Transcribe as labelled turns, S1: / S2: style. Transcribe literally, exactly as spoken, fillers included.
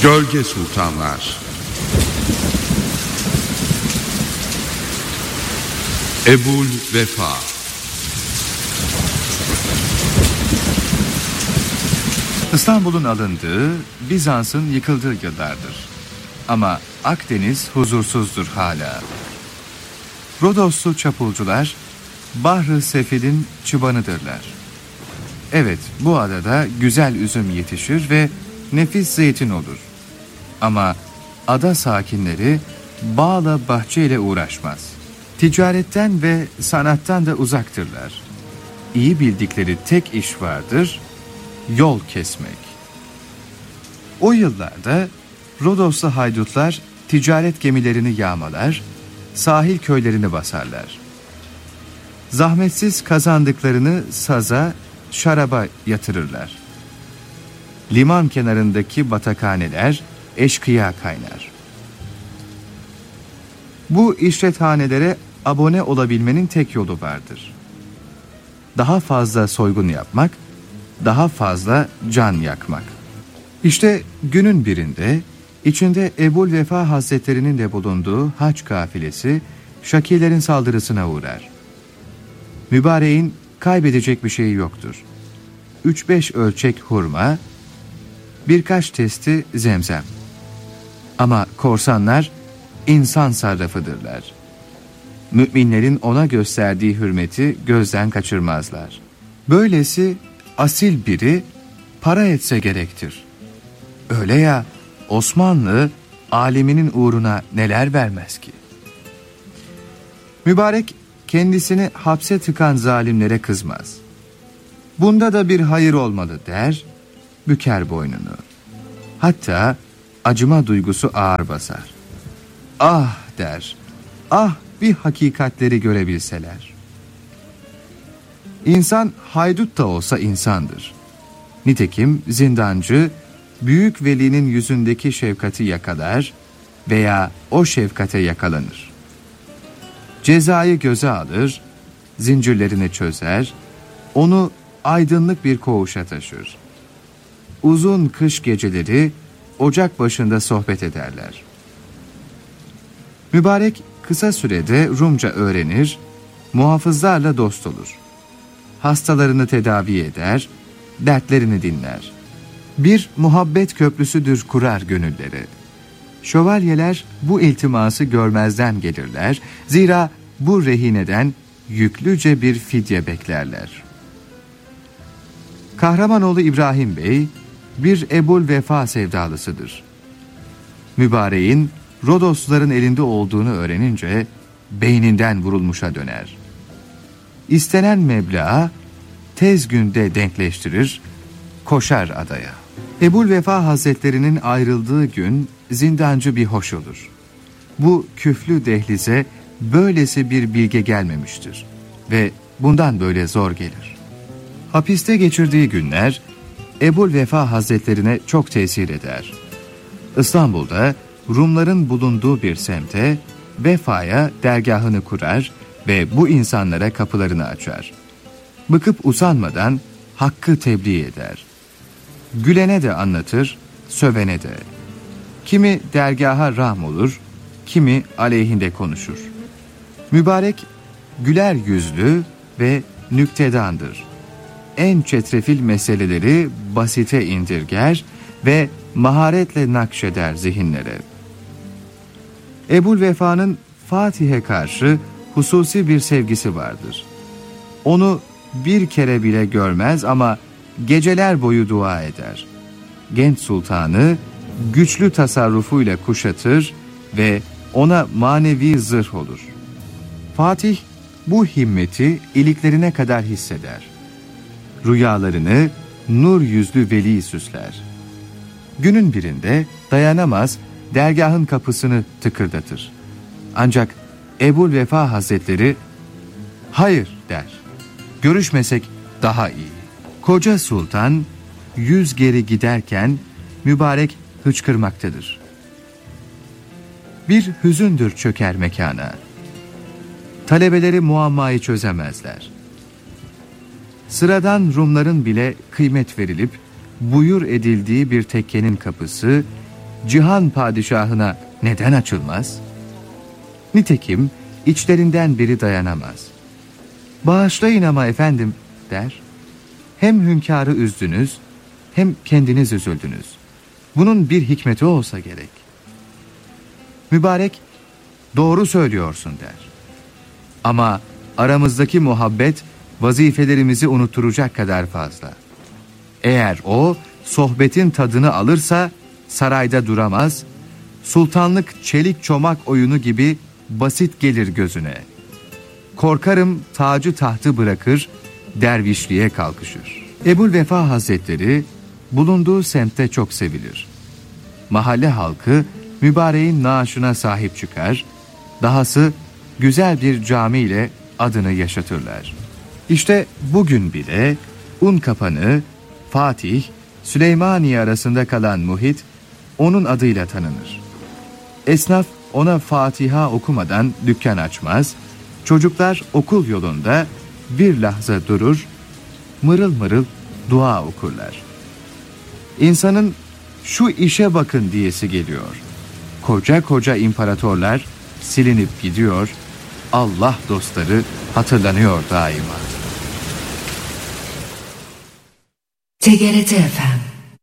S1: Gölge Sultanlar. Ebul Vefa.
S2: İstanbul'un alındığı, Bizans'ın yıkıldığı yıllardır. Ama Akdeniz huzursuzdur hala. Rodoslu çapulcular, Bahr-ı Sefil'in çıbanıdırlar. Evet, bu adada güzel üzüm yetişir ve nefis zeytin olur. Ama ada sakinleri bağla bahçeyle uğraşmaz. Ticaretten ve sanattan da uzaktırlar. İyi bildikleri tek iş vardır, yol kesmek. O yıllarda Rodoslu haydutlar ticaret gemilerini yağmalar, sahil köylerini basarlar. Zahmetsiz kazandıklarını saza, şaraba yatırırlar. Liman kenarındaki batakhaneler eşkıya kaynar. Bu işlethanelere abone olabilmenin tek yolu vardır. Daha fazla soygun yapmak, daha fazla can yakmak. İşte günün birinde içinde Ebul Vefa Hazretleri'nin de bulunduğu hac kafilesi Şakilerin saldırısına uğrar. Mübareğin kaybedecek bir şeyi yoktur. Üç beş ölçek hurma, birkaç testi zemzem. Ama korsanlar insan sarrafıdırlar. Müminlerin ona gösterdiği hürmeti gözden kaçırmazlar. Böylesi asil biri para etse gerektir. Öyle ya, Osmanlı aleminin uğruna neler vermez ki? Mübarek kendisini hapse tıkan zalimlere kızmaz. Bunda da bir hayır olmalı der, büker boynunu. Hatta acıma duygusu ağır basar. Ah der, ah bir hakikatleri görebilseler. İnsan haydut da olsa insandır. Nitekim zindancı büyük velinin yüzündeki şefkati yakalar veya o şefkate yakalanır. Cezayı göze alır, zincirlerini çözer, onu aydınlık bir koğuşa taşır. Uzun kış geceleri ocak başında sohbet ederler. Mübarek kısa sürede Rumca öğrenir, muhafızlarla dost olur. Hastalarını tedavi eder, dertlerini dinler. Bir muhabbet köprüsüdür kurar gönülleri. Şövalyeler bu iltiması görmezden gelirler, zira bu rehineden yüklüce bir fidye beklerler. Kahramanoğlu İbrahim Bey bir Ebul Vefa sevdalısıdır. Mübareğin Rodosluların elinde olduğunu öğrenince beyninden vurulmuşa döner. İstenen meblağı tez günde denkleştirir, koşar adaya. Ebul Vefa Hazretlerinin ayrıldığı gün zindancı bir hoş olur. Bu küflü dehlize böylesi bir bilge gelmemiştir ve bundan böyle zor gelir. Hapiste geçirdiği günler Ebul Vefa Hazretlerine çok tesir eder. İstanbul'da Rumların bulunduğu bir semte Vefa'ya dergahını kurar ve bu insanlara kapılarını açar. Bıkıp usanmadan hakkı tebliğ eder. Gülene de anlatır, sövene de. Kimi dergaha rağm olur, kimi aleyhinde konuşur. Mübarek güler yüzlü ve nüktedandır. En çetrefil meseleleri basite indirger ve maharetle nakşeder zihinlere. Ebul Vefa'nın Fatih'e karşı hususi bir sevgisi vardır. Onu bir kere bile görmez ama geceler boyu dua eder. Genç sultanı güçlü tasarrufuyla kuşatır ve ona manevi zırh olur. Fatih bu himmeti iliklerine kadar hisseder. Rüyalarını nur yüzlü veli süsler. Günün birinde dayanamaz, dergahın kapısını tıkırdatır. Ancak Ebul Vefa Hazretleri hayır der. Görüşmesek daha iyi. Koca sultan yüz geri giderken mübarek hıçkırmaktadır. Bir hüzündür çöker mekana. Talebeleri muammayı çözemezler. Sıradan Rumların bile kıymet verilip buyur edildiği bir tekkenin kapısı cihan padişahına neden açılmaz? Nitekim içlerinden biri dayanamaz. Bağışlayın ama efendim der. Hem hünkârı üzdünüz hem kendiniz üzüldünüz. Bunun bir hikmeti olsa gerek. Mübarek doğru söylüyorsun der. Ama aramızdaki muhabbet vazifelerimizi unutturacak kadar fazla. Eğer o sohbetin tadını alırsa sarayda duramaz, sultanlık çelik çomak oyunu gibi basit gelir gözüne. Korkarım tacı tahtı bırakır, dervişliğe kalkışır. Ebu'l-Vefa Hazretleri bulunduğu semtte çok sevilir. Mahalle halkı mübareğin naaşına sahip çıkar, dahası güzel bir cami ile adını yaşatırlar. İşte bugün bile Unkapanı, Fatih, Süleymaniye arasında kalan muhit onun adıyla tanınır. Esnaf ona Fatiha okumadan dükkan açmaz, çocuklar okul yolunda bir lahza durur, mırıl mırıl dua okurlar. İnsanın şu işe bakın diyesi geliyor. Koca koca imparatorlar silinip gidiyor, Allah dostları hatırlanıyor daima.
S3: T G R T F M